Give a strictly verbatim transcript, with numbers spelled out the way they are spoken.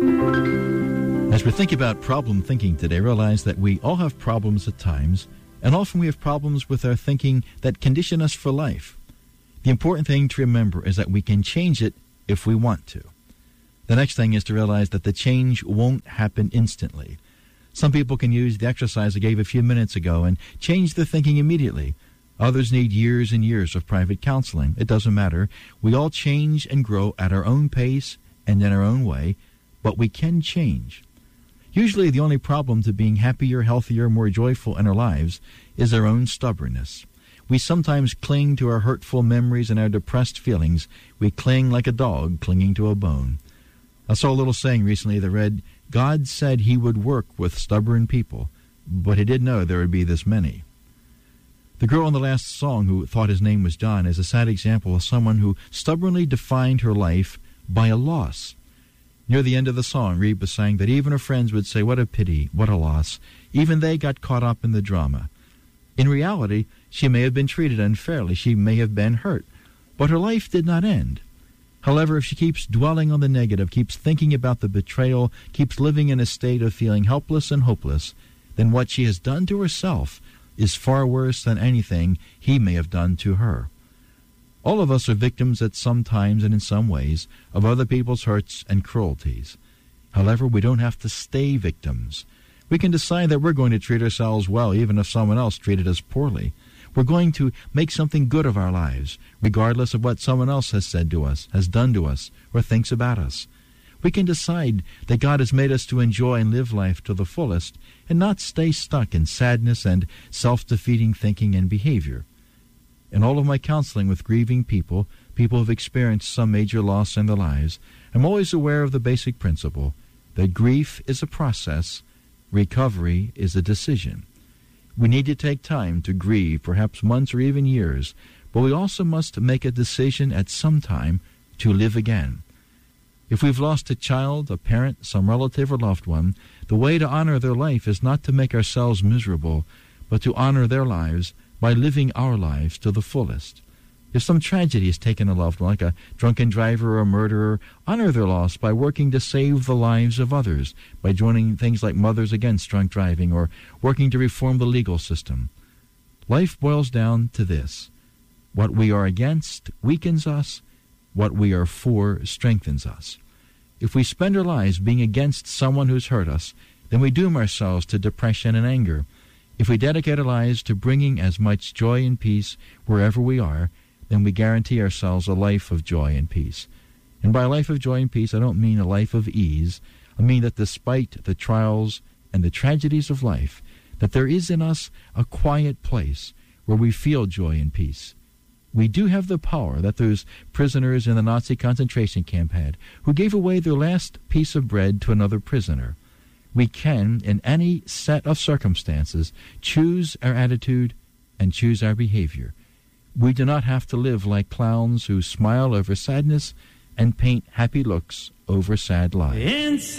As we think about problem thinking today, realize that we all have problems at times, and often we have problems with our thinking that condition us for life. The important thing to remember is that we can change it if we want to. The next thing is to realize that the change won't happen instantly. Some people can use the exercise I gave a few minutes ago and change their thinking immediately. Others need years and years of private counseling. It doesn't matter. We all change and grow at our own pace and in our own way, but we can change. Usually the only problem to being happier, healthier, more joyful in our lives is our own stubbornness. We sometimes cling to our hurtful memories and our depressed feelings. We cling like a dog clinging to a bone. I saw a little saying recently that read, God said he would work with stubborn people, but he did know there would be this many. The girl in the last song who thought his name was John is a sad example of someone who stubbornly defined her life by a loss. Near the end of the song, Reba sang that even her friends would say, what a pity, what a loss. Even they got caught up in the drama. In reality, she may have been treated unfairly. She may have been hurt. But her life did not end. However, if she keeps dwelling on the negative, keeps thinking about the betrayal, keeps living in a state of feeling helpless and hopeless, then what she has done to herself is far worse than anything he may have done to her. All of us are victims at some times and in some ways of other people's hurts and cruelties. However, we don't have to stay victims. We can decide that we're going to treat ourselves well even if someone else treated us poorly. We're going to make something good of our lives, regardless of what someone else has said to us, has done to us, or thinks about us. We can decide that God has made us to enjoy and live life to the fullest and not stay stuck in sadness and self-defeating thinking and behavior. In all of my counseling with grieving people, people who have experienced some major loss in their lives, I'm always aware of the basic principle that grief is a process, recovery is a decision. We need to take time to grieve, perhaps months or even years, but we also must make a decision at some time to live again. If we've lost a child, a parent, some relative or loved one, the way to honor their life is not to make ourselves miserable, but to honor their lives by living our lives to the fullest. If some tragedy has taken a loved one, like a drunken driver or a murderer, honor their loss by working to save the lives of others, by joining things like Mothers Against Drunk Driving or working to reform the legal system. Life boils down to this. What we are against weakens us. What we are for strengthens us. If we spend our lives being against someone who's hurt us, then we doom ourselves to depression and anger. If we dedicate our lives to bringing as much joy and peace wherever we are, then we guarantee ourselves a life of joy and peace. And by a life of joy and peace, I don't mean a life of ease. I mean that despite the trials and the tragedies of life, that there is in us a quiet place where we feel joy and peace. We do have the power that those prisoners in the Nazi concentration camp had, who gave away their last piece of bread to another prisoner. We can, in any set of circumstances, choose our attitude and choose our behavior. We do not have to live like clowns who smile over sadness and paint happy looks over sad lives.